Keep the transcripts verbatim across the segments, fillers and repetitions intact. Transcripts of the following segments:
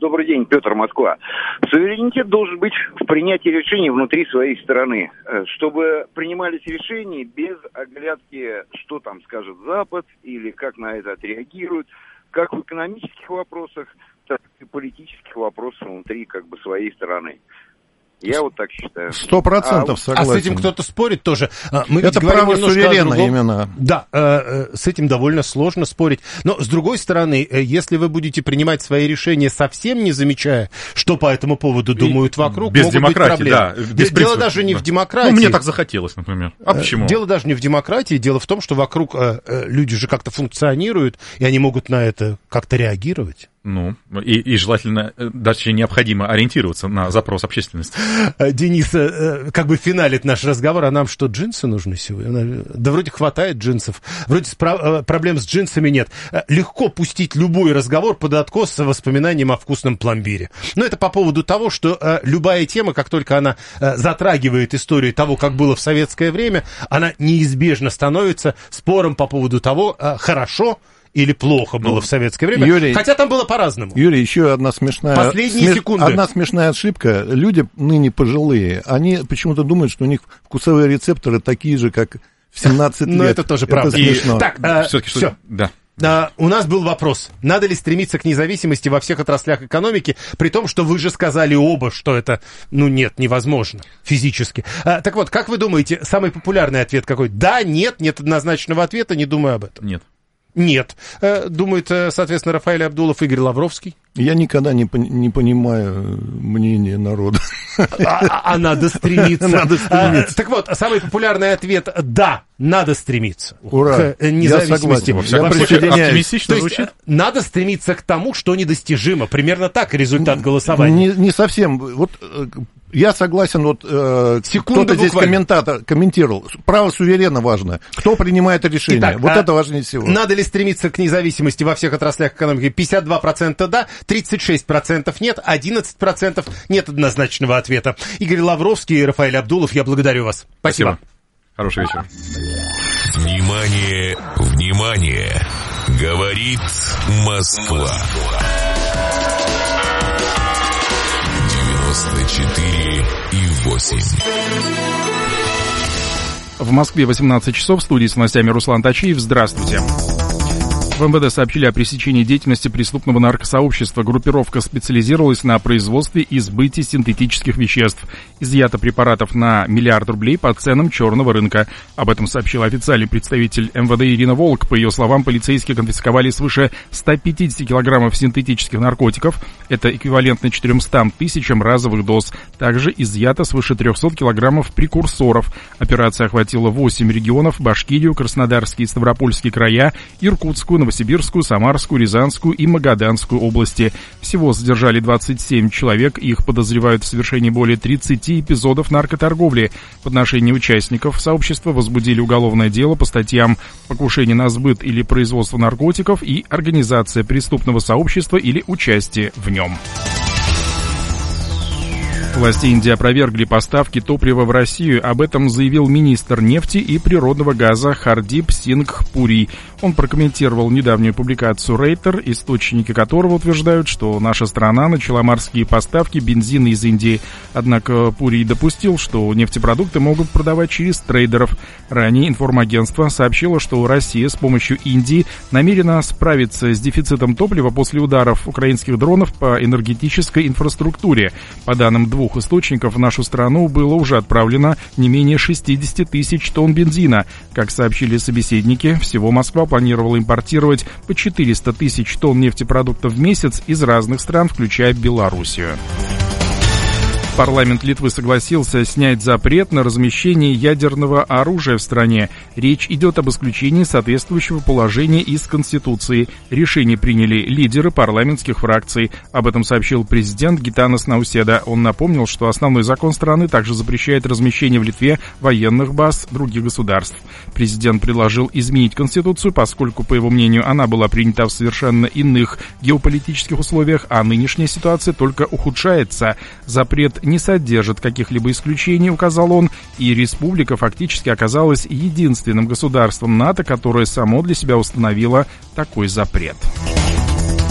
Добрый день, Петр, Москва. Суверенитет должен быть в принятии решений внутри своей страны, чтобы принимались решения без оглядки, что там скажет Запад или как на это отреагируют, как в экономических вопросах, так и в политических вопросах внутри как бы своей страны. Я вот так считаю. Сто процентов согласен. А с этим кто-то спорит тоже. Мы Это право суверена именно. Да, с этим довольно сложно спорить. Но, с другой стороны, если вы будете принимать свои решения, совсем не замечая, что по этому поводу думают вокруг, без могут демократии, быть проблемы. Да, без Дело принципов, даже не да. в демократии. Ну, мне так захотелось, например. А почему? Дело даже не в демократии. Дело в том, что вокруг люди же как-то функционируют, и они могут на это как-то реагировать. Ну, и, и желательно, даже необходимо ориентироваться на запрос общественности. Денис как бы финалит наш разговор, а нам что, джинсы нужны сегодня? Да вроде хватает джинсов, вроде спра- проблем с джинсами нет. Легко пустить любой разговор под откос с воспоминанием о вкусном пломбире. Но это по поводу того, что любая тема, как только она затрагивает историю того, как было в советское время, она неизбежно становится спором по поводу того, хорошо или плохо было ну, в советское время, Юрий, хотя там было по-разному. Юрий, еще одна смешная... Последние смеш... секунды. Одна смешная ошибка. Люди ныне пожилые, они почему-то думают, что у них вкусовые рецепторы такие же, как в семнадцать лет. Но это тоже правда. Это смешно. Так, а, все. Да. А, у нас был вопрос, надо ли стремиться к независимости во всех отраслях экономики, при том, что вы же сказали оба, что это, ну нет, невозможно физически. А, так вот, как вы думаете, самый популярный ответ какой? Да, нет, нет однозначного ответа, не думаю об этом. Нет. Нет, думает, соответственно, Рафаэль Абдулов, Игорь Лавровский. Я никогда не, не понимаю мнение народа. А, а надо стремиться. Надо стремиться. А, так вот, самый популярный ответ – да, надо стремиться. Ура, к независимости. Я согласен. Оптимистично То есть, звучит. надо стремиться к тому, что недостижимо. Примерно так результат голосования. Не, не совсем. Вот я согласен, вот э, кто-то здесь комментатор, комментировал. Право суверена важно. Кто принимает решение? Итак, вот а это важнее всего. Надо ли стремиться к независимости во всех отраслях экономики? пятьдесят два процента да, тридцать шесть процентов нет, одиннадцать процентов нет однозначного ответа. Игорь Лавровский и Рафаэль Абдулов, я благодарю вас. Спасибо. Спасибо. Хороший вечер. Внимание, внимание, говорит Москва. девяносто четыре и восемь. В Москве восемнадцать часов, в студии с новостями Руслан Тачиев. Здравствуйте. В МВД сообщили о пресечении деятельности преступного наркосообщества. Группировка специализировалась на производстве и сбытии синтетических веществ. Изъято препаратов на миллиард рублей по ценам черного рынка. Об этом сообщил официальный представитель МВД Ирина Волк. По ее словам, полицейские конфисковали свыше ста пятидесяти килограммов синтетических наркотиков. Это эквивалентно четырёмстам тысячам разовых доз. Также изъято свыше трехсот килограммов прекурсоров. Операция охватила восемь регионов: Башкирию, Краснодарский и Ставропольский края, Иркутскую, Новосибирскую, Самарскую, Рязанскую и Магаданскую области. Всего задержали двадцать семь человек. Их подозревают в совершении более тридцати эпизодов наркоторговли. В отношении участников сообщества возбудили уголовное дело по статьям покушение на сбыт или производство наркотиков и организация преступного сообщества или участие в нем. Власти Индии опровергли поставки топлива в Россию. Об этом заявил министр нефти и природного газа Хардип Сингх Пури. Он прокомментировал недавнюю публикацию Рейтер, источники которого утверждают, что наша страна начала морские поставки бензина из Индии. Однако Пури допустил, что нефтепродукты могут продавать через трейдеров. Ранее информагентство сообщило, что Россия с помощью Индии намерена справиться с дефицитом топлива после ударов украинских дронов по энергетической инфраструктуре. По данным двух двух источников в нашу страну было уже отправлено не менее шестьдесят тысяч тонн бензина. Как сообщили собеседники, всего Москва планировала импортировать по четыреста тысяч тонн нефтепродуктов в месяц из разных стран, включая Белоруссию. Парламент Литвы согласился снять запрет на размещение ядерного оружия в стране. Речь идет об исключении соответствующего положения из Конституции. Решение приняли лидеры парламентских фракций. Об этом сообщил президент Гитанас Науседа. Он напомнил, что основной закон страны также запрещает размещение в Литве военных баз других государств. Президент предложил изменить Конституцию, поскольку, по его мнению, она была принята в совершенно иных геополитических условиях, а нынешняя ситуация только ухудшается. Запрет не содержит каких-либо исключений, указал он, и республика фактически оказалась единственным государством НАТО, которое само для себя установило такой запрет.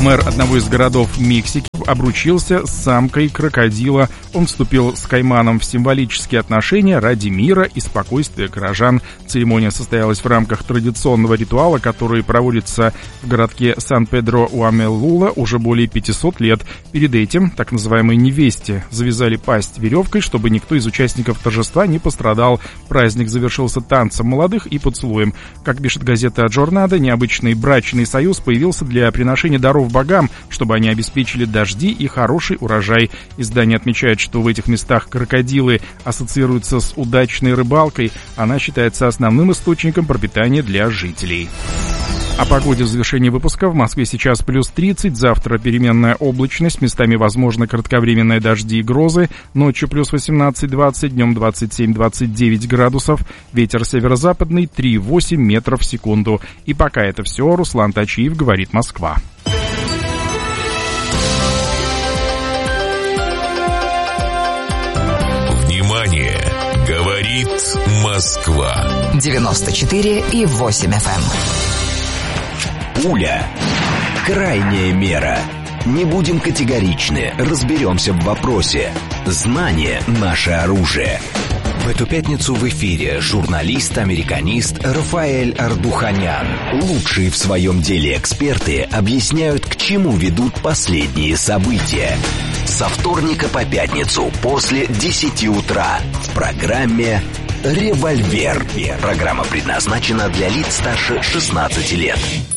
Мэр одного из городов Мексики обручился с самкой крокодила. Он вступил с кайманом в символические отношения ради мира и спокойствия горожан. Церемония состоялась в рамках традиционного ритуала, который проводится в городке Сан-Педро-Уамелула уже более пятьсот лет. Перед этим так называемой невесте завязали пасть веревкой, чтобы никто из участников торжества не пострадал. Праздник завершился танцем молодых и поцелуем. Как пишет газета «Джорнадо», необычный брачный союз появился для приношения даров богам, чтобы они обеспечили дожди и хороший урожай. Издание отмечает, что в этих местах крокодилы ассоциируются с удачной рыбалкой. Она считается основным источником пропитания для жителей. О погоде в завершении выпуска. В Москве сейчас плюс тридцать, завтра переменная облачность, местами возможны кратковременные дожди и грозы, ночью плюс восемнадцать-двадцать, днем двадцать семь-двадцать девять градусов, ветер северо-западный три восемь метров в секунду. И пока это все, Руслан Тачиев, говорит Москва. Внимание! Говорит Москва. девяносто четыре и восемь эф эм. Пуля. Крайняя мера. Не будем категоричны, разберемся в вопросе. Знание – наше оружие. В эту пятницу в эфире журналист-американист Рафаэль Ардуханян. Лучшие в своем деле эксперты объясняют, к чему ведут последние события. Со вторника по пятницу после десяти утра в программе «Револьвер». Программа предназначена для лиц старше шестнадцати лет.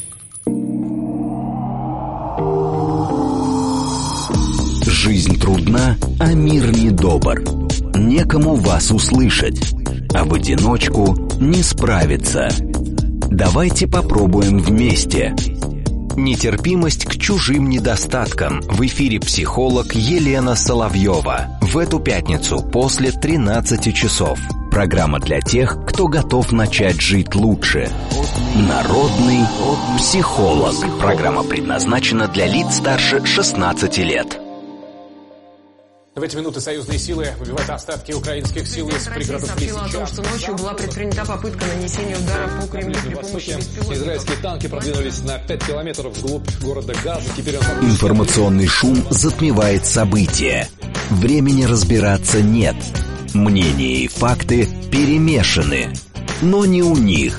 Жизнь трудна, а мир недобр. Некому вас услышать, а в одиночку не справиться. Давайте попробуем вместе. Нетерпимость к чужим недостаткам. В эфире психолог Елена Соловьева. В эту пятницу после тринадцати часов. Программа для тех, кто готов начать жить лучше. Народный психолог. Программа предназначена для лиц старше шестнадцати лет. В эти минуты союзные силы выбивают остатки украинских сил из пригородов Лисича. Россия сообщила о том, что ночью была предпринята попытка нанесения удара по Кремлю при помощи беспилотников. Израильские танки продвинулись на пять километров вглубь города Газа. Теперь он... Информационный шум затмевает события. Времени разбираться нет. Мнения и факты перемешаны. Но не у них.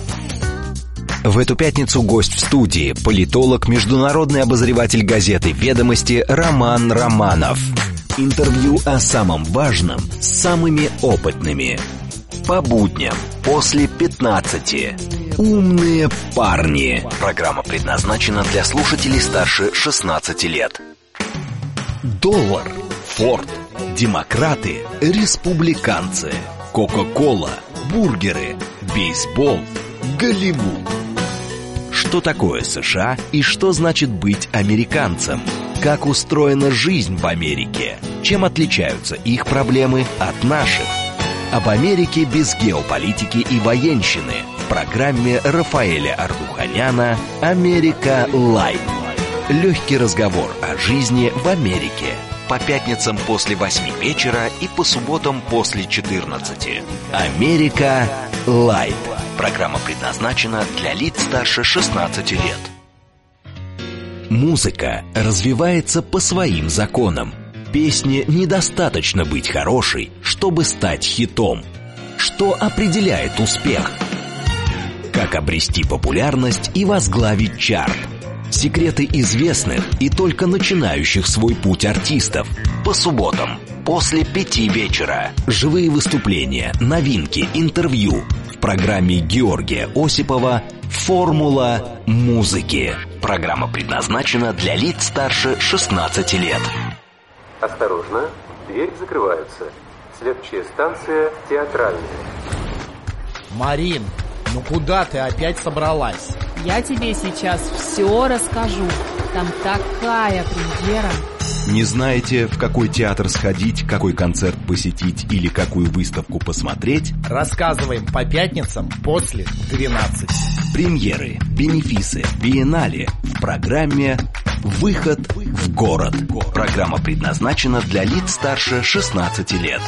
В эту пятницу гость в студии – политолог, международный обозреватель газеты «Ведомости» Роман Романов. Интервью о самом важном с самыми опытными. По будням после пятнадцати. Умные парни. Программа предназначена для слушателей старше шестнадцати лет. Доллар, Форд, демократы, республиканцы, Кока-кола, бургеры, бейсбол, Голливуд. Что такое США и что значит быть американцем? Как устроена жизнь в Америке? Чем отличаются их проблемы от наших? Об Америке без геополитики и военщины в программе Рафаэля Ардуханяна «Америка Лайт». Легкий разговор о жизни в Америке. По пятницам после восьми вечера и по субботам после четырнадцати. «Америка Лайт». Программа предназначена для лиц старше шестнадцати лет. Музыка развивается по своим законам. Песне недостаточно быть хорошей, чтобы стать хитом. Что определяет успех? Как обрести популярность и возглавить чарт? Секреты известных и только начинающих свой путь артистов. По субботам после пяти вечера. Живые выступления, новинки, интервью. В программе Георгия Осипова «Формула музыки». Программа предназначена для лиц старше шестнадцати лет. Осторожно, дверь закрывается. Следующая станция Театральная. Марин, ну куда ты опять собралась? Я тебе сейчас все расскажу. Там такая премьера. Не знаете, в какой театр сходить, какой концерт посетить или какую выставку посмотреть? Рассказываем по пятницам после двенадцати. Премьеры, бенефисы, биеннале в программе «Выход в город». Программа предназначена для лиц старше шестнадцати лет.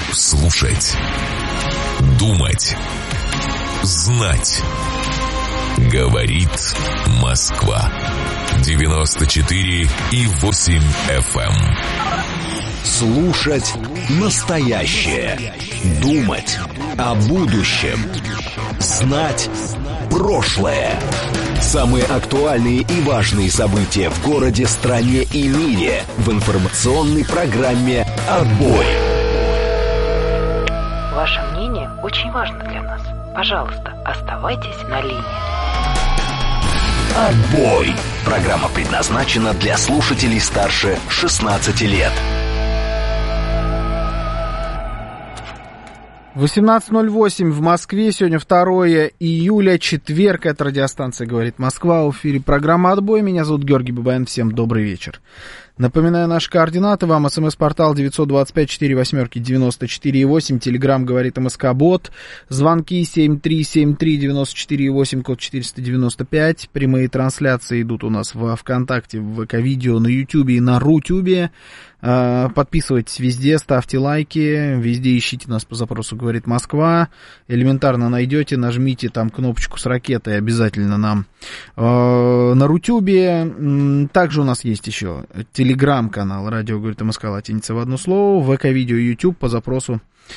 Слушать, думать, знать. Говорит Москва. девяносто четыре и восемь эф эм. Слушать настоящее. Думать о будущем. Знать прошлое. Самые актуальные и важные события в городе, стране и мире в информационной программе «Отбой». Ваше мнение очень важно для нас. Пожалуйста, оставайтесь на линии. «Отбой». Программа предназначена для слушателей старше шестнадцати лет. восемнадцать ноль восемь в Москве. Сегодня второе июля, четверг. Это радиостанция «Говорит Москва». В эфире программа «Отбой». Меня зовут Георгий Бабаян. Всем добрый вечер. Напоминаю наши координаты вам. СМС-портал девятьсот двадцать пять сорок восемь девяносто четыре восемь. Телеграм «Говорит МСК-бот». Звонки семь три семь три девяносто четыре восемь, код четыреста девяносто пять. Прямые трансляции идут у нас во ВКонтакте, в ВК-видео, на Ютубе и на Рутюбе. Подписывайтесь везде, ставьте лайки, везде ищите нас по запросу «Говорит Москва». Элементарно найдете, нажмите там кнопочку с ракетой обязательно нам. На Рутюбе также у нас есть еще телеграм-канал «Радио говорит МСК» латиница в одно слово, ВК-видео, Ютуб по запросу.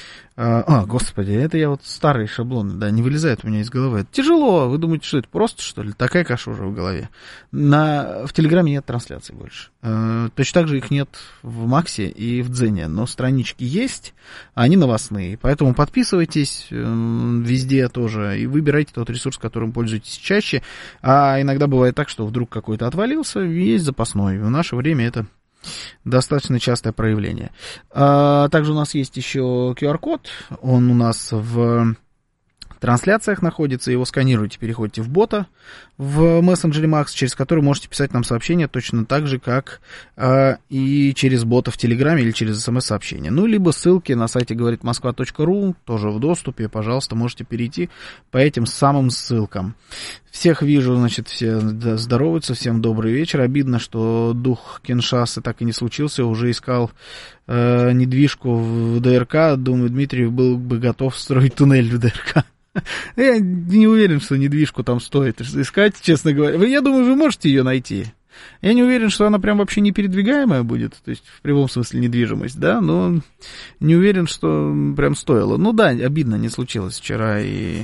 А, господи, это я вот старые шаблоны, да, не вылезает у меня из головы. Это тяжело, вы думаете, что это просто, что ли? Такая каша уже в голове. На, в Телеграме нет трансляций больше. Э, точно так же их нет в Максе и в Дзене, но странички есть, они новостные. Поэтому подписывайтесь э, везде тоже и выбирайте тот ресурс, которым пользуетесь чаще. А иногда бывает так, что вдруг какой-то отвалился, есть запасной. В наше время это достаточно частое проявление. А, также у нас есть еще ку ар-код, он у нас в трансляциях находится, его сканируете, переходите в бота в мессенджере Макс, через который можете писать нам сообщения точно так же, как а, и через бота в Телеграме или через смс-сообщение. Ну, либо ссылки на сайте говорит москва точка ру, тоже в доступе, пожалуйста, можете перейти по этим самым ссылкам. Всех вижу, значит, все здороваются, всем добрый вечер. Обидно, что дух Киншасы так и не случился, уже искал э, недвижку в ДРК. Думаю, Дмитриев был бы готов строить туннель в ДРК. Я не уверен, что недвижку там стоит искать, честно говоря. Я думаю, вы можете ее найти. Я не уверен, что она прям вообще непередвигаемая будет, то есть в прямом смысле недвижимость, да, но не уверен, что прям стоило. Ну да, обидно, не случилось вчера, и,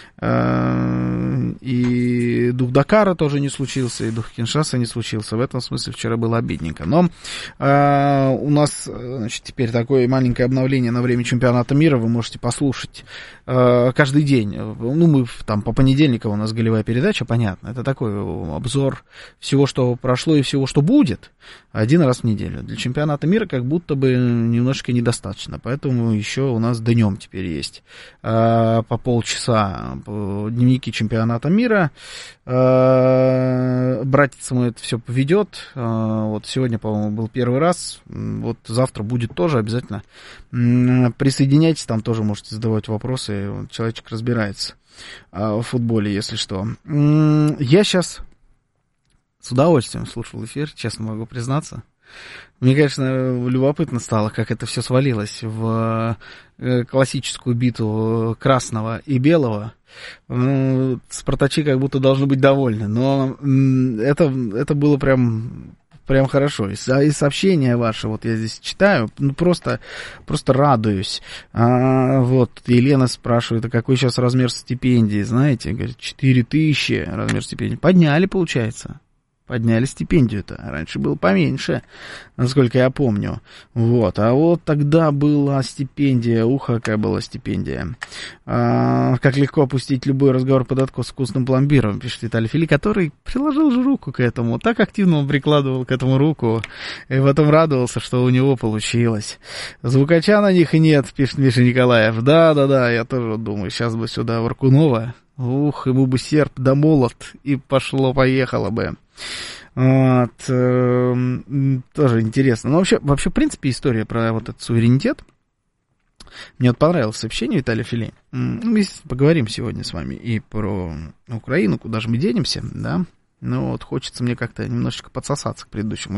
э, и дух Дакара тоже не случился, и дух Киншаса не случился. В этом смысле вчера было обидненько. Но э, у нас, значит, теперь такое маленькое обновление на время чемпионата мира, вы можете послушать э, каждый день. Ну, мы там по понедельникам у нас голевая передача, понятно, это такой обзор всего, что прошло и всего, что будет, один раз в неделю. Для чемпионата мира как будто бы немножечко недостаточно, поэтому еще у нас днем теперь есть э, по полчаса дневники чемпионата мира. Э, братец мой это все поведет. Э, вот сегодня, по-моему, был первый раз. Вот завтра будет тоже обязательно. Э, присоединяйтесь, там тоже можете задавать вопросы. Человечек разбирается э, в футболе, если что. Э, я сейчас с удовольствием слушал эфир, честно могу признаться. Мне, конечно, любопытно стало, как это все свалилось в классическую битву красного и белого. Спартачи как будто должны быть довольны, но это, это было прям, прям хорошо. И сообщения ваши, вот я здесь читаю, ну просто, просто радуюсь. А, вот, Елена спрашивает, а какой сейчас размер стипендии, знаете? Говорит, четыре тысячи размер стипендии. Подняли, получается. Подняли стипендию-то. Раньше было поменьше, насколько я помню. Вот. А вот тогда была стипендия. Ух, какая была стипендия. А, как легко опустить любой разговор под откос с вкусным пломбиром, пишет Виталий Фили, который приложил же руку к этому. Так активно он прикладывал к этому руку. И потом радовался, что у него получилось. Звукача на них и нет, пишет Миша Николаев. Да-да-да, я тоже думаю, сейчас бы сюда Варкунова. Ух, ему бы серп да молот, и пошло-поехало бы. Вот, э, тоже интересно. Но вообще, вообще, в принципе, история про вот этот суверенитет. Мне вот понравилось сообщение Виталия Фили. Мы поговорим сегодня с вами и про Украину, куда же мы денемся, да. Ну вот, хочется мне как-то немножечко подсосаться к предыдущему эфиру.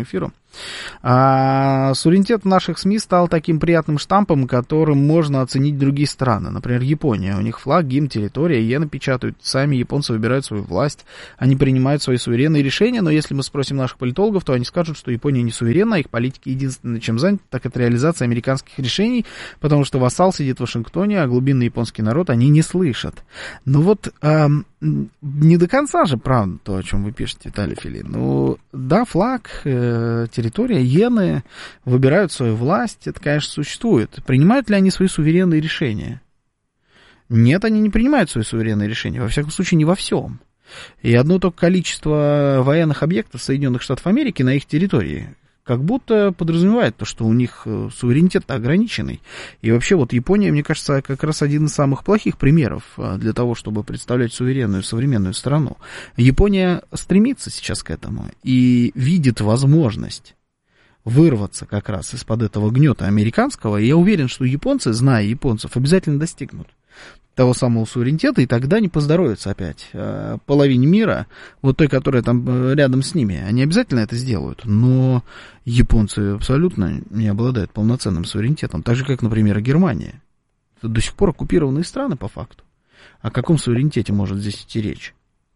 А суверенитет наших СМИ стал таким приятным штампом, которым можно оценить другие страны. Например, Япония. У них флаг, гимн, территория, иены печатают. Сами японцы выбирают свою власть. Они принимают свои суверенные решения, но если мы спросим наших политологов, то они скажут, что Япония не суверенна, их политики единственное, чем заняты, так это реализация американских решений, потому что вассал сидит в Вашингтоне, а глубинный японский народ они не слышат. Ну вот, э, не до конца же правда то, о чем вы пишете, Виталий Филин. Ну, да, флаг, э, территория, иены выбирают свою власть, это, конечно, существует. Принимают ли они свои суверенные решения? Нет, они не принимают свои суверенные решения, во всяком случае, не во всем. И одно только количество военных объектов Соединенных Штатов Америки на их территории как будто подразумевает то, что у них суверенитет ограниченный. И вообще вот Япония, мне кажется, как раз один из самых плохих примеров для того, чтобы представлять суверенную современную страну. Япония стремится сейчас к этому и видит возможность вырваться как раз из-под этого гнета американского. И я уверен, что японцы, зная японцев, обязательно достигнут того самого суверенитета, и тогда не поздоровится опять половине мира, вот той, которая там рядом с ними. Они обязательно это сделают, но японцы абсолютно не обладают полноценным суверенитетом, так же, как, например, Германия. Это до сих пор оккупированные страны, по факту. О каком суверенитете может здесь идти речь?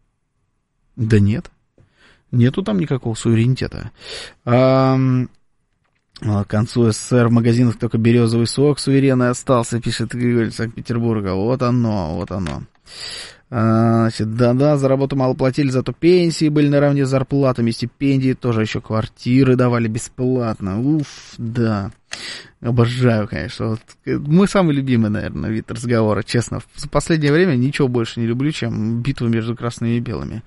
Да нет. Нету там никакого суверенитета. А, к концу СССР в магазинах только березовый сок суверенный остался, пишет Григорий из Санкт-Петербурга. Вот оно, вот оно. А, значит, да-да, за работу мало платили, зато пенсии были наравне с зарплатами, стипендии, тоже еще квартиры давали бесплатно. Уф, да. Обожаю, конечно. Вот, мой самый любимый, наверное, вид разговора, честно. В последнее время ничего больше не люблю, чем битву между красными и белыми.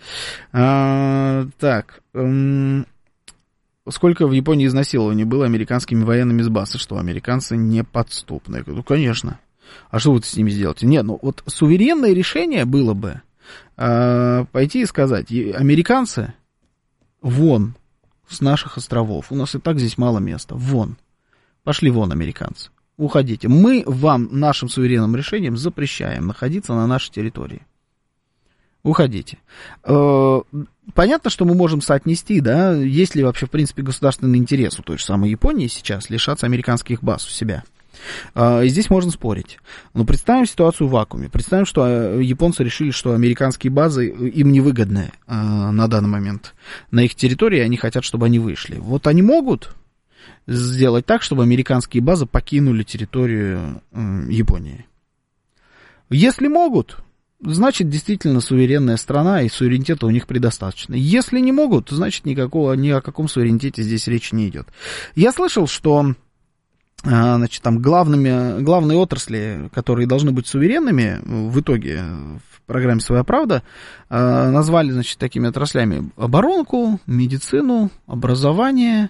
А, так. М- сколько в Японии изнасилований было американскими военными с базы? Что, американцы не подступные? Ну, конечно. А что вы с ними сделаете? Нет, ну вот суверенное решение было бы а, пойти и сказать: американцы, вон с наших островов. У нас и так здесь мало места. Вон. Пошли вон, американцы. Уходите. Мы вам, нашим суверенным решением, запрещаем находиться на нашей территории. Уходите. Понятно, что мы можем соотнести, да, есть ли вообще, в принципе, государственный интерес у той же самой Японии сейчас лишаться американских баз у себя. И здесь можно спорить. Но представим ситуацию в вакууме. Представим, что японцы решили, что американские базы им невыгодны на данный момент на их территории, они хотят, чтобы они вышли. Вот они могут сделать так, чтобы американские базы покинули территорию э, Японии. Если могут, значит, действительно суверенная страна, и суверенитета у них предостаточно. Если не могут, значит, никакого, ни о каком суверенитете здесь речи не идет. Я слышал, что э, значит, там главными, главные отрасли, которые должны быть суверенными, в итоге в программе «Своя правда» э, назвали, значит, такими отраслями: оборонку, медицину, образование,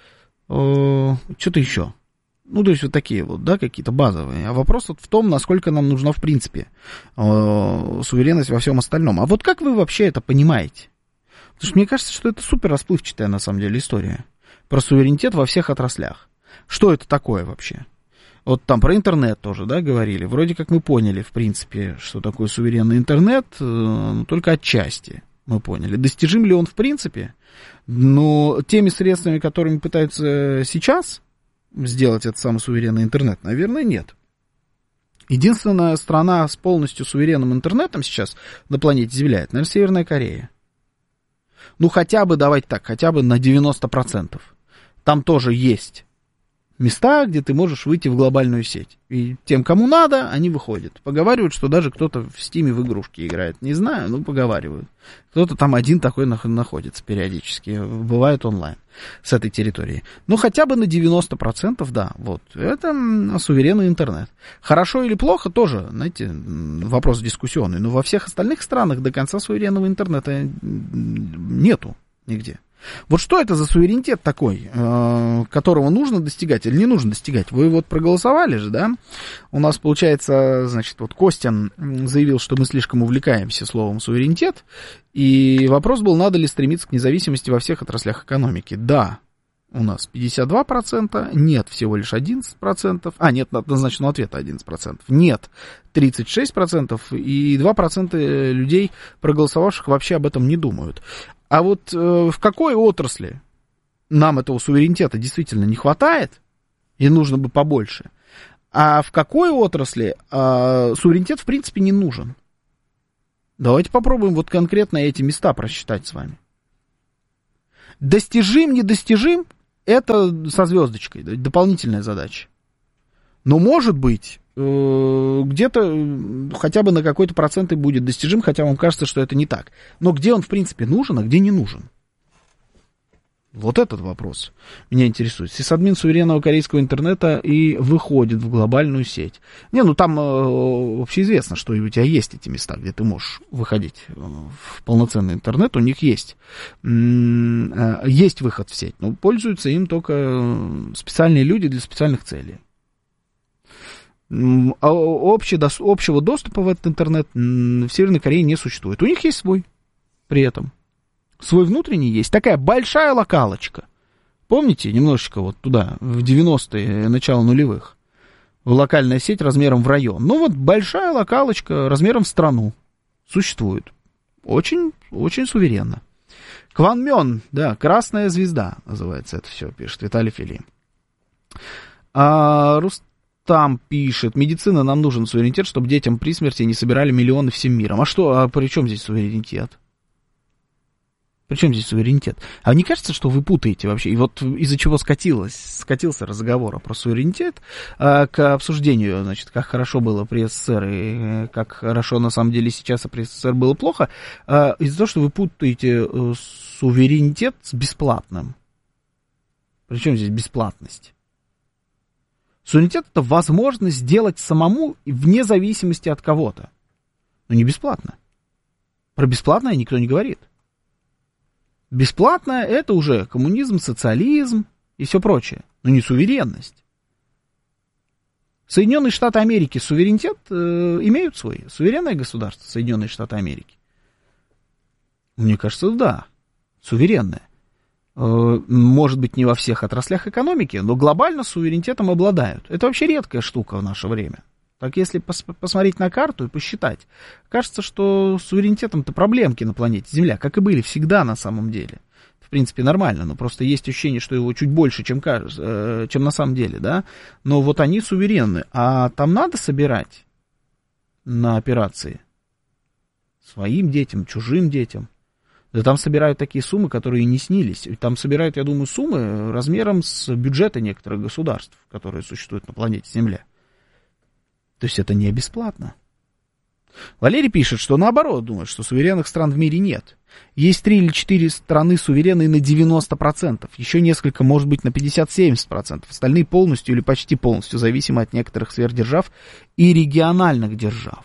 что-то еще. Ну, то есть вот такие вот, да, какие-то базовые. А вопрос вот в том, насколько нам нужна, в принципе, суверенность во всем остальном. А вот как вы вообще это понимаете? Потому что мне кажется, что это супер расплывчатая, на самом деле, история. Про суверенитет во всех отраслях. Что это такое вообще? Вот там про интернет тоже, да, говорили. Вроде как мы поняли, в принципе, что такое суверенный интернет, но только отчасти. Мы поняли. Достижим ли он в принципе? Но теми средствами, которыми пытаются сейчас сделать этот самый суверенный интернет, наверное, нет. Единственная страна с полностью суверенным интернетом сейчас на планете Земля — это, наверное, Северная Корея. Ну, хотя бы, давайте так, хотя бы на девяносто процентов. Там тоже есть места, где ты можешь выйти в глобальную сеть. И тем, кому надо, они выходят. Поговаривают, что даже кто-то в Стиме в игрушки играет. Не знаю, но поговаривают. Кто-то там один такой находится периодически. Бывает онлайн с этой территории. Ну, хотя бы на девяносто процентов, да. Вот. Это суверенный интернет. Хорошо или плохо, тоже, знаете, вопрос дискуссионный. Но во всех остальных странах до конца суверенного интернета нету нигде. Вот что это за суверенитет такой, которого нужно достигать или не нужно достигать? Вы вот проголосовали же, да? У нас, получается, значит, вот Костян заявил, что мы слишком увлекаемся словом суверенитет, и вопрос был, надо ли стремиться к независимости во всех отраслях экономики. Да, у нас пятьдесят два процента, нет, всего лишь одиннадцать процентов, а, нет, однозначного ответа одиннадцать процентов, нет, тридцать шесть процентов, и два процента людей, проголосовавших, вообще об этом не думают. А вот э, в какой отрасли нам этого суверенитета действительно не хватает, и нужно бы побольше, а в какой отрасли э, суверенитет в принципе не нужен. Давайте попробуем вот конкретно эти места просчитать с вами. Достижим, недостижим, это со звездочкой, дополнительная задача. Но может быть, э, где-то хотя бы на какой-то процент и будет достижим, хотя вам кажется, что это не так. Но где он в принципе нужен, а где не нужен? Вот этот вопрос меня интересует. Сисадмин суверенного корейского интернета и выходит в глобальную сеть. Не, ну там э, общеизвестно, что у тебя есть эти места, где ты можешь выходить в полноценный интернет. У них есть. Э, есть выход в сеть, но пользуются им только специальные люди для специальных целей. А общего доступа в этот интернет в Северной Корее не существует. У них есть свой при этом. Свой внутренний есть. Такая большая локалочка. Помните, немножечко вот туда, в девяностые, начало нулевых, локальная сеть размером в район. Ну вот большая локалочка размером в страну существует. Очень, очень суверенно. Кванмён, да, красная звезда называется это все, пишет Виталий Фили. А, Рустам пишет, медицина, нам нужен суверенитет, чтобы детям при смерти не собирали миллионы всем миром. А что, а при чем здесь суверенитет? Причем здесь суверенитет? А не кажется, что вы путаете вообще? И вот из-за чего скатилось, скатился разговор про суверенитет а, к обсуждению, значит, как хорошо было при СССР и как хорошо на самом деле сейчас при СССР было плохо, а, из-за того, что вы путаете суверенитет с бесплатным. Причем здесь бесплатность? Суверенитет — это возможность сделать самому вне зависимости от кого-то. Но не бесплатно. Про бесплатное никто не говорит. Бесплатное — это уже коммунизм, социализм и все прочее, но не суверенность. Соединенные Штаты Америки суверенитет э, имеют свой, суверенное государство Соединенные Штаты Америки. Мне кажется, да, суверенное. Э, может быть, не во всех отраслях экономики, но глобально суверенитетом обладают. Это вообще редкая штука в наше время. Так если пос- посмотреть на карту и посчитать, кажется, что с суверенитетом-то проблемки на планете Земля, как и были всегда на самом деле. В принципе, нормально, но просто есть ощущение, что его чуть больше, чем, кажется, э, чем на самом деле, да. Но вот они суверенны, а там надо собирать на операции своим детям, чужим детям. Да там собирают такие суммы, которые и не снились. Там собирают, я думаю, суммы размером с бюджета некоторых государств, которые существуют на планете Земля. То есть это не бесплатно. Валерий пишет, что наоборот думает, что суверенных стран в мире нет. Есть три или четыре страны суверенные на девяносто процентов. Еще несколько, может быть, на пятьдесят-семьдесят процентов. Остальные полностью или почти полностью зависимы от некоторых сверхдержав и региональных держав.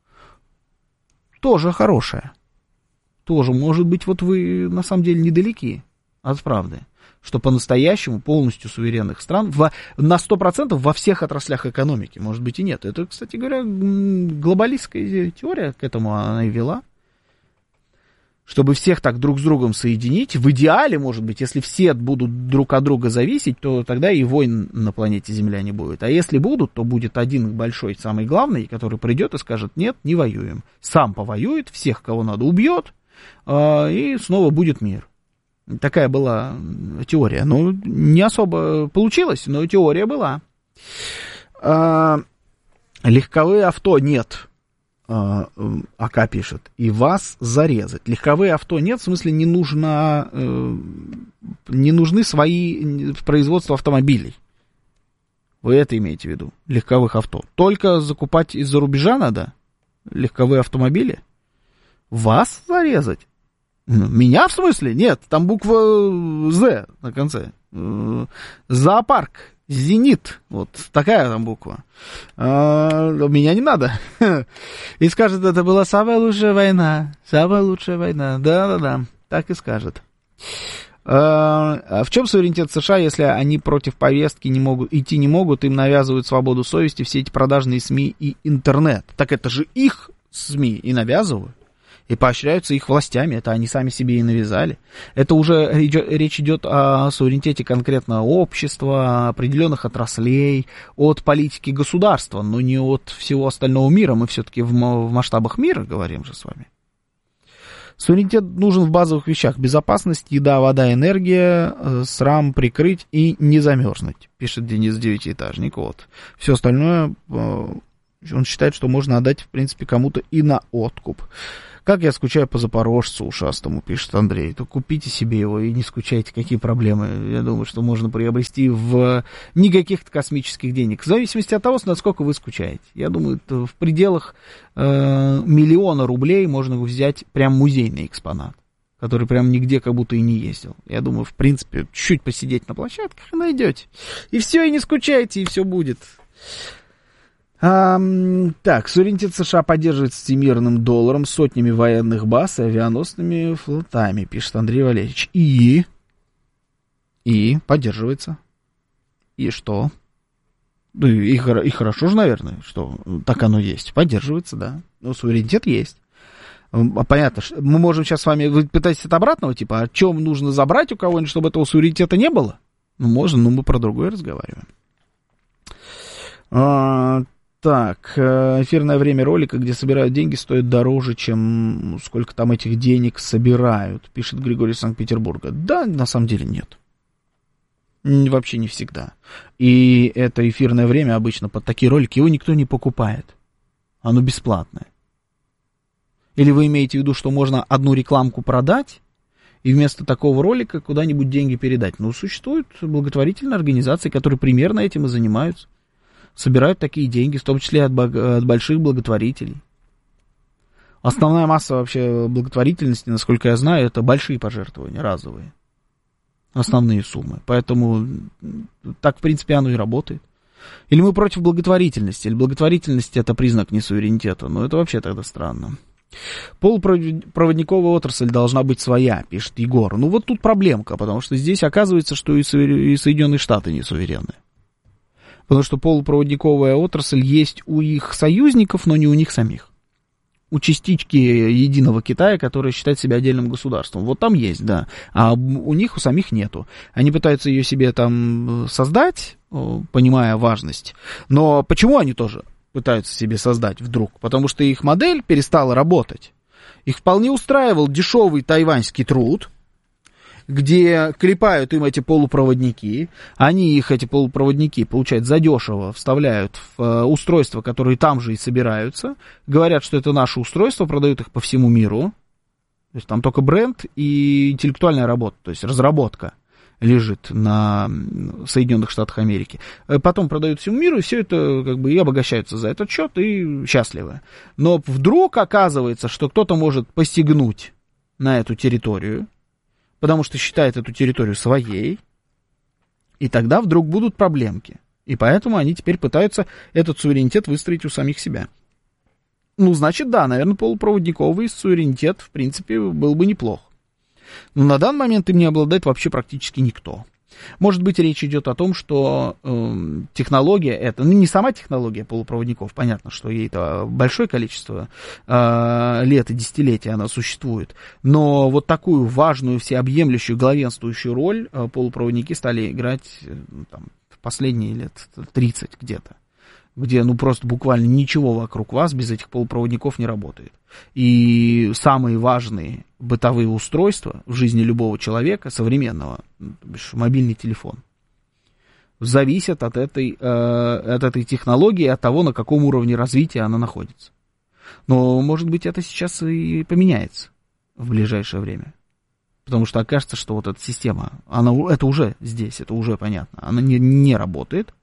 Тоже хорошее. Тоже, может быть, вот вы на самом деле недалеки от правды. Что по-настоящему полностью суверенных стран в, на сто процентов во всех отраслях экономики, может быть, и нет. Это, кстати говоря, глобалистская теория к этому она и вела. Чтобы всех так друг с другом соединить, в идеале, может быть, если все будут друг от друга зависеть, то тогда и войн на планете Земля не будет. А если будут, то будет один большой, самый главный, который придет и скажет, нет, не воюем. Сам повоюет, всех, кого надо, убьет, и снова будет мир. Такая была теория. Ну, не особо получилось, но теория была. А, легковые авто нет, а, АК пишет, и вас зарезать. Легковые авто нет, в смысле не нужно, не нужны свои в производство автомобилей. Вы это имеете в виду? Легковых авто. Только закупать из-за рубежа надо? Легковые автомобили? Вас зарезать? Меня, в смысле? Нет, там буква З на конце. Зоопарк, Зенит, вот такая там буква. А, меня не надо. И скажет, это была самая лучшая война, самая лучшая война. Да-да-да, так и скажет. А в чем суверенитет США, если они против повестки не могут, идти не могут, им навязывают свободу совести все эти продажные СМИ и интернет? Так это же их СМИ и навязывают. И поощряются их властями, это они сами себе и навязали. Это уже идет, речь идет о суверенитете конкретно общества, определенных отраслей, от политики государства, но не от всего остального мира. Мы все-таки в, в масштабах мира говорим же с вами. Суверенитет нужен в базовых вещах. Безопасность, еда, вода, энергия, срам прикрыть и не замерзнуть, пишет Денис Девятиэтажник. Вот. Все остальное он считает, что можно отдать, в принципе, кому-то и на откуп. Как я скучаю по запорожцу ушастому, пишет Андрей. То купите себе его и не скучайте, какие проблемы. Я думаю, что можно приобрести в не каких-то космических денег. В зависимости от того, насколько вы скучаете. Я думаю, в пределах э, миллиона рублей можно взять прям музейный экспонат, который прям нигде как будто и не ездил. Я думаю, в принципе, чуть-чуть посидеть на площадках и найдете. И все, и не скучайте, и все будет. А, так, суверенитет США поддерживает всемирным долларом, сотнями военных баз и авианосными флотами, пишет Андрей Валерьевич. И? И поддерживается. И что? Ну, и, и хорошо же, наверное, что так оно есть. Поддерживается, да. Но суверенитет есть. Понятно, мы можем сейчас с вами... Вы пытаетесь от обратного, типа, о чем нужно забрать у кого-нибудь, чтобы этого суверенитета не было? Ну, можно, но мы про другое разговариваем. А, так, эфирное время ролика, где собирают деньги, стоит дороже, чем ну, сколько там этих денег собирают, пишет Григорий из Санкт-Петербурга. Да, на самом деле нет. Вообще не всегда. И это эфирное время обычно под такие ролики, его никто не покупает. Оно бесплатное. Или вы имеете в виду, что можно одну рекламку продать и вместо такого ролика куда-нибудь деньги передать? Ну, существуют благотворительные организации, которые примерно этим и занимаются. Собирают такие деньги, в том числе от, от больших благотворителей. Основная масса вообще благотворительности, насколько я знаю, это большие пожертвования, разовые. Основные суммы. Поэтому так, в принципе, оно и работает. Или мы против благотворительности, или благотворительность это признак несуверенитета. Но это вообще тогда странно. Полупроводниковая отрасль должна быть своя, пишет Егор. Ну вот тут проблемка, потому что здесь оказывается, что и Соединенные Штаты не суверенны. Потому что полупроводниковая отрасль есть у их союзников, но не у них самих. У частички единого Китая, которая считает себя отдельным государством. Вот там есть, да. А у них у самих нету. Они пытаются ее себе там создать, понимая важность. Но почему они тоже пытаются себе создать вдруг? Потому что их модель перестала работать. Их вполне устраивал дешевый тайваньский труд, где клепают им эти полупроводники, они их, эти полупроводники, получают задешево, вставляют в устройства, которые там же и собираются, говорят, что это наши устройства, продают их по всему миру, то есть там только бренд и интеллектуальная работа, то есть разработка лежит на Соединенных Штатах Америки. Потом продают всему миру, и все это как бы и обогащаются за этот счет, и счастливы. Но вдруг оказывается, что кто-то может посягнуть на эту территорию, потому что считает эту территорию своей, и тогда вдруг будут проблемки. И поэтому они теперь пытаются этот суверенитет выстроить у самих себя. Ну, значит, да, наверное, полупроводниковый суверенитет, в принципе, был бы неплох. Но на данный момент им не обладает вообще практически никто. Может быть, речь идет о том, что э, технология это, ну, не сама технология полупроводников, понятно, что ей-то большое количество э, лет и десятилетий она существует, но вот такую важную, всеобъемлющую, главенствующую роль э, полупроводники стали играть э, там, в последние лет тридцать где-то, где, ну, просто буквально ничего вокруг вас без этих полупроводников не работает. И самые важные бытовые устройства в жизни любого человека, современного, мобильный телефон, зависят от этой, э, от этой технологии, от того, на каком уровне развития она находится. Но, может быть, это сейчас и поменяется в ближайшее время. Потому что окажется, что вот эта система, она, это уже здесь, это уже понятно, она не, не работает.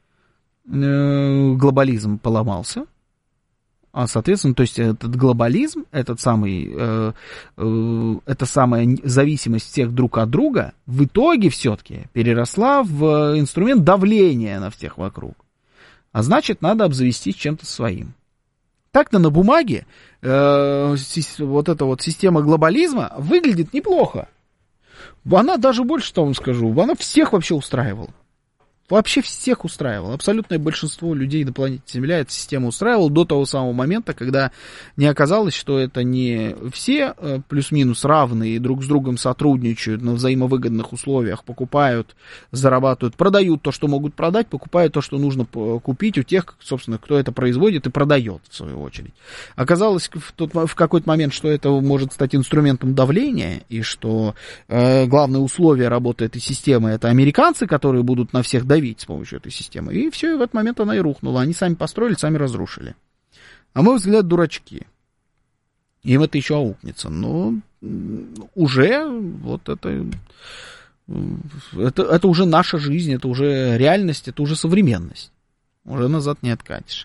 Глобализм поломался, а, соответственно, то есть этот глобализм, этот самый, э, э, эта самая зависимость всех друг от друга в итоге все-таки переросла в инструмент давления на всех вокруг. А значит, надо обзавестись чем-то своим. Так-то на бумаге э, вот эта вот система глобализма выглядит неплохо. Она даже больше, что вам скажу, она всех вообще устраивала. Вообще всех устраивало. Абсолютное большинство людей на планете Земля эта система устраивала до того самого момента, когда не оказалось, что это не все плюс-минус равные, друг с другом сотрудничают на взаимовыгодных условиях, покупают, зарабатывают, продают то, что могут продать, покупают то, что нужно купить у тех, собственно, кто это производит и продает, в свою очередь. Оказалось в, тот, в какой-то момент, что это может стать инструментом давления, и что э, главное условие работы этой системы — это американцы, которые будут на всех давить с помощью этой системы. И все, и в этот момент она и рухнула. Они сами построили, сами разрушили. На мой взгляд, дурачки. Им это еще аукнется. Но уже вот это, это, это уже наша жизнь, это уже реальность, это уже современность. Уже назад не откатишь.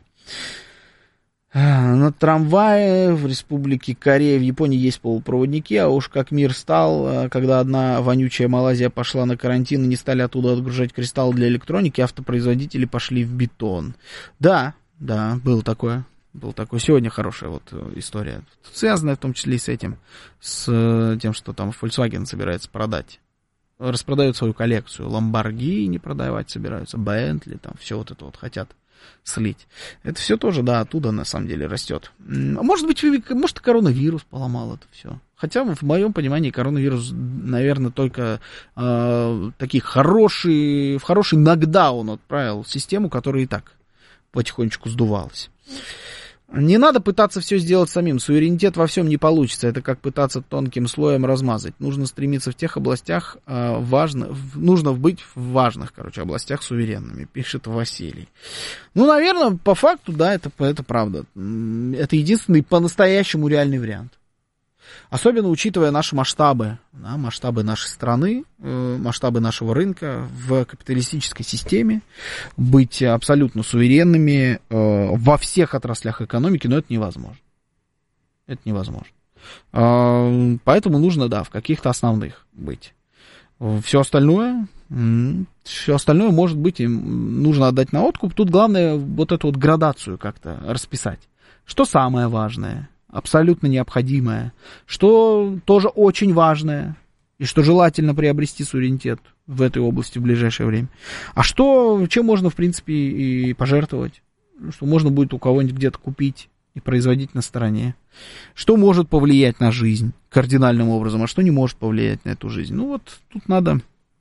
На трамвае в Республике Корея в Японии есть полупроводники, а уж как мир стал, когда одна вонючая Малайзия пошла на карантин и не стали оттуда отгружать кристаллы для электроники, автопроизводители пошли в бетон. Да, да, было такое. Был такой сегодня хорошая вот история, связанная в том числе и с этим, с тем, что там Volkswagen собирается продать. Распродают свою коллекцию, Lamborghini продавать собираются, Bentley, там все вот это вот хотят слить. Это все тоже, да, оттуда на самом деле растет. Может быть, может, коронавирус поломал это все. Хотя в моем понимании коронавирус, наверное, только э, такие хорошие, в хороший нокдаун отправил систему, которая и так потихонечку сдувалась. Не надо пытаться все сделать самим. Суверенитет во всем не получится. Это как пытаться тонким слоем размазать. Нужно стремиться в тех областях, э, важно, в, нужно быть в важных, короче, областях суверенными, пишет Василий. Ну, наверное, по факту, да, это, это правда. Это единственный по-настоящему реальный вариант. Особенно учитывая наши масштабы, да, масштабы нашей страны, э, масштабы нашего рынка в капиталистической системе, быть абсолютно суверенными э, во всех отраслях экономики, но это невозможно. Это невозможно. Э, поэтому нужно, да, в каких-то основных быть. Все остальное, все остальное, может быть, им нужно отдать на откуп. Тут главное вот эту вот градацию как-то расписать. Что самое важное? Абсолютно необходимое, что тоже очень важное, и что желательно приобрести суверенитет в этой области в ближайшее время. А что, чем можно, в принципе, и пожертвовать, что можно будет у кого-нибудь где-то купить и производить на стороне. Что может повлиять на жизнь кардинальным образом, а что не может повлиять на эту жизнь. Ну вот, тут надо,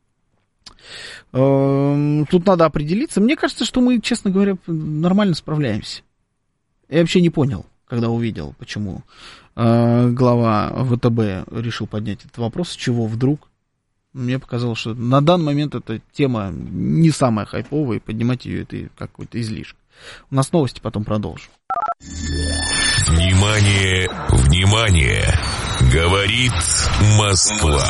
э, тут надо определиться. Мне кажется, что мы, честно говоря, нормально справляемся. Я вообще не понял, когда увидел, почему э, глава ВТБ решил поднять этот вопрос, с чего вдруг. Мне показалось, что на данный момент эта тема не самая хайповая, и поднимать ее это какой-то излишек. У нас новости, потом продолжим. Внимание, внимание! Говорит Москва.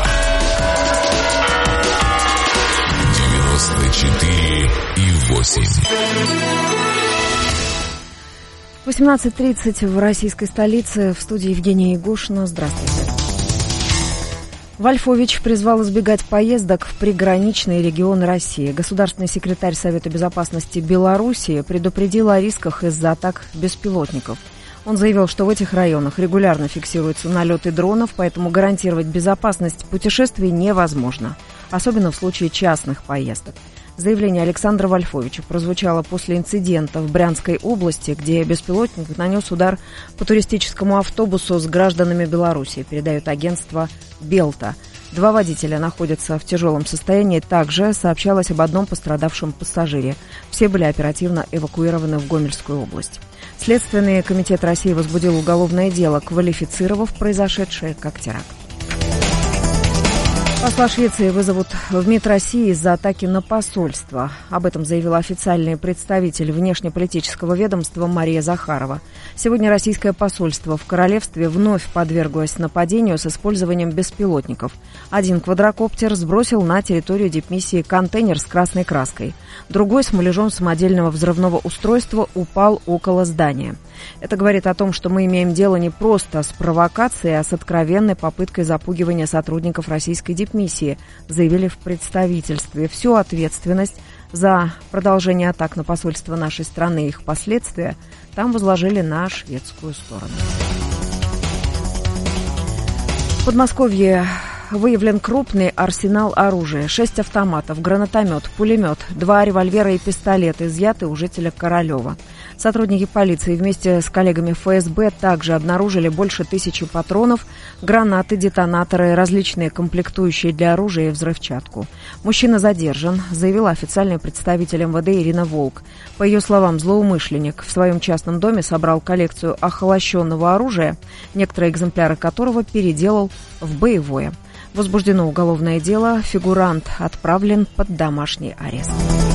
девяносто четыре и восемь. восемнадцать тридцать в российской столице. В студии Евгения Ягушина. Здравствуйте. Вольфович призвал избегать поездок в приграничные регионы России. Государственный секретарь Совета безопасности Белоруссии предупредил о рисках из-за атак беспилотников. Он заявил, что в этих районах регулярно фиксируются налеты дронов, поэтому гарантировать безопасность путешествий невозможно, особенно в случае частных поездок. Заявление Александра Вольфовича прозвучало после инцидента в Брянской области, где беспилотник нанес удар по туристическому автобусу с гражданами Беларуси, передает агентство «Белта». Два водителя находятся в тяжелом состоянии. Также сообщалось об одном пострадавшем пассажире. Все были оперативно эвакуированы в Гомельскую область. Следственный комитет России возбудил уголовное дело, квалифицировав произошедшее как теракт. Посла Швеции вызовут в МИД России из-за атаки на посольство. Об этом заявила официальный представитель внешнеполитического ведомства Мария Захарова. Сегодня российское посольство в королевстве вновь подверглось нападению с использованием беспилотников. Один квадрокоптер сбросил на территорию дипмиссии контейнер с красной краской. Другой с муляжом самодельного взрывного устройства упал около здания. Это говорит о том, что мы имеем дело не просто с провокацией, а с откровенной попыткой запугивания сотрудников российской дипмиссии, заявили в представительстве. Всю ответственность за продолжение атак на посольство нашей страны и их последствия там возложили на шведскую сторону. В Подмосковье выявлен крупный арсенал оружия. Шесть автоматов, гранатомет, пулемет, два револьвера и пистолет изъяты у жителя Королева. Сотрудники полиции вместе с коллегами эф эс бэ также обнаружили больше тысячи патронов, гранаты, детонаторы, различные комплектующие для оружия и взрывчатку. Мужчина задержан, заявила официальный представитель эм вэ дэ Ирина Волк. По ее словам, злоумышленник в своем частном доме собрал коллекцию охолощенного оружия, некоторые экземпляры которого переделал в боевое. Возбуждено уголовное дело, фигурант отправлен под домашний арест.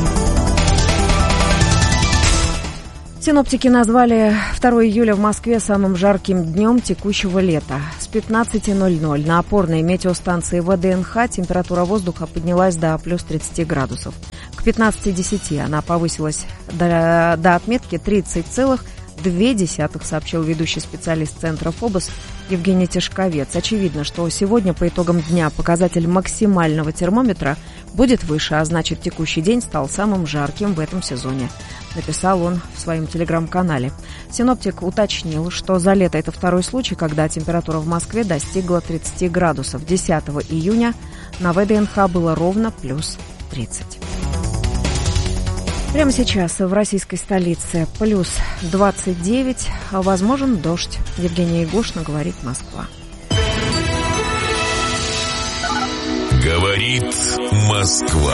Синоптики назвали второе июля в Москве самым жарким днем текущего лета. С пятнадцати ноль-ноль на опорной метеостанции вэ дэ эн ха температура воздуха поднялась до плюс тридцати градусов. К пятнадцати десяти она повысилась до, до отметки тридцать целых две десятых, сообщил ведущий специалист Центра ФОБОС Евгений Тишковец. Очевидно, что сегодня по итогам дня показатель максимального термометра будет выше, а значит, текущий день стал самым жарким в этом сезоне, написал он в своем телеграм-канале. Синоптик уточнил, что за лето это второй случай, когда температура в Москве достигла тридцати градусов. десятого июня на вэ дэ эн ха было ровно плюс тридцать. Прямо сейчас в российской столице плюс двадцать девять, а возможен дождь. Евгения Егошина, говорит Москва. Говорит Москва.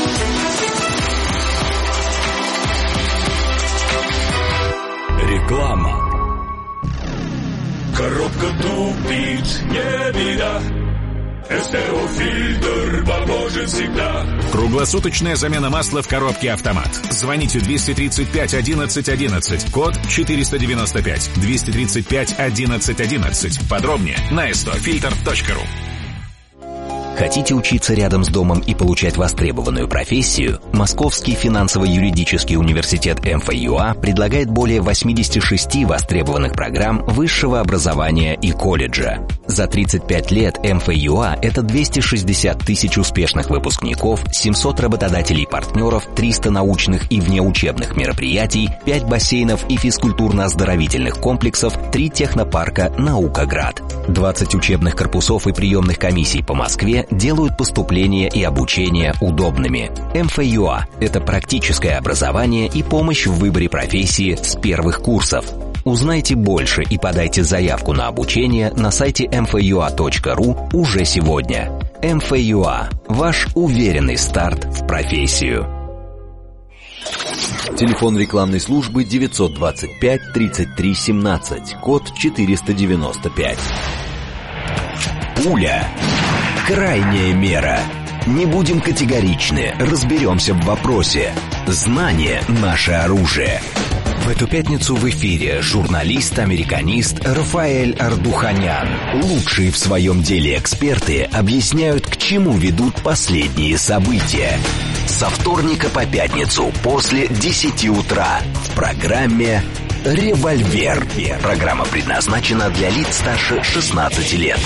Реклама. Коробка тупит, не беда. эс тэ о-фильтр поможет всегда. Круглосуточная замена масла в коробке «Автомат». Звоните двести тридцать пять одиннадцать одиннадцать, код четыреста девяносто пять, двести тридцать пять одиннадцать одиннадцать. Подробнее на эс тэ о фильтр точка ру. Хотите учиться рядом с домом и получать востребованную профессию? Московский финансово-юридический университет эм эф ю а предлагает более восьмидесяти шести востребованных программ высшего образования и колледжа. За тридцать пять лет эм эф ю а – это двести шестьдесят тысяч успешных выпускников, семьсот работодателей-партнеров, триста научных и внеучебных мероприятий, пять бассейнов и физкультурно-оздоровительных комплексов, три технопарка «Наукаград». двадцать учебных корпусов и приемных комиссий по Москве делают поступление и обучение удобными. эм эф ю а – это практическое образование и помощь в выборе профессии с первых курсов. Узнайте больше и подайте заявку на обучение на сайте эм эф ю а точка ру уже сегодня. эм эф ю а – ваш уверенный старт в профессию. Телефон рекламной службы девятьсот двадцать пять тридцать три семнадцать, код четыреста девяносто пять. Пуля. Крайняя мера. Не будем категоричны, разберемся в вопросе. Знание – наше оружие. В эту пятницу в эфире журналист-американист Рафаэль Ардуханян. Лучшие в своем деле эксперты объясняют, к чему ведут последние события. Со вторника по пятницу после десяти утра в программе «Револьвер». Программа предназначена для лиц старше шестнадцати лет.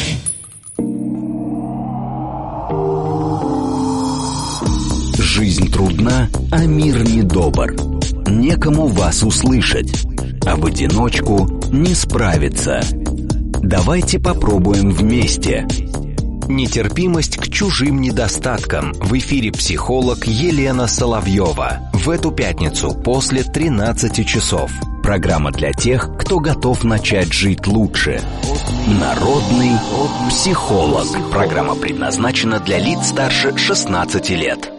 Жизнь трудна, а мир недобр. Некому вас услышать, а в одиночку не справиться. Давайте попробуем вместе. Нетерпимость к чужим недостаткам. В эфире психолог Елена Соловьева. В эту пятницу после тринадцати часов. Программа для тех, кто готов начать жить лучше. Народный психолог. Программа предназначена для лиц старше шестнадцати лет.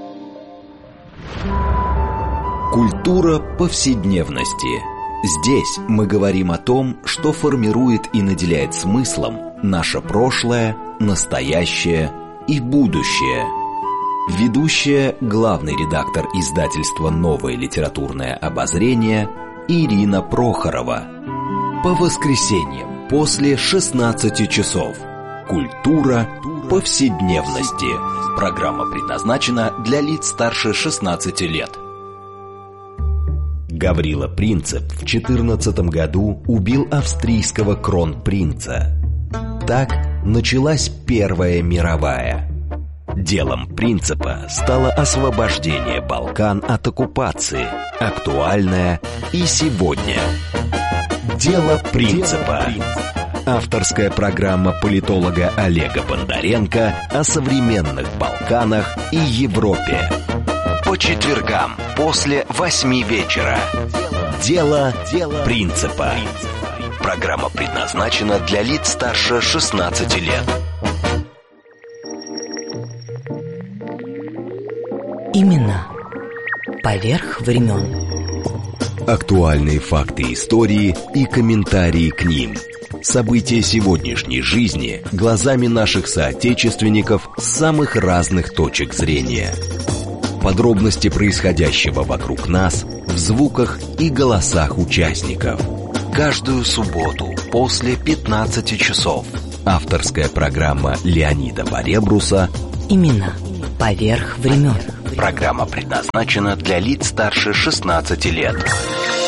Культура повседневности. Здесь мы говорим о том, что формирует и наделяет смыслом наше прошлое, настоящее и будущее. Ведущая, главный редактор издательства «Новое литературное обозрение» Ирина Прохорова. По воскресеньям после шестнадцати часов. Культура повседневности. Программа предназначена для лиц старше шестнадцати лет. Гаврила Принцип в четырнадцатом году убил австрийского кронпринца. Так началась Первая мировая. Делом Принципа стало освобождение Балкан от оккупации, актуальное и сегодня. Дело Принципа. Авторская программа политолога Олега Бондаренко о современных Балканах и Европе. По четвергам после восьми вечера. Дело, дело принципа. Программа предназначена для лиц старше шестнадцати лет. Имена поверх времен. Актуальные факты истории и комментарии к ним. События сегодняшней жизни глазами наших соотечественников с самых разных точек зрения. Подробности происходящего вокруг нас в звуках и голосах участников. Каждую субботу после пятнадцати часов. Авторская программа Леонида Баребруса «Имена поверх времен». Программа предназначена для лиц старше шестнадцати лет.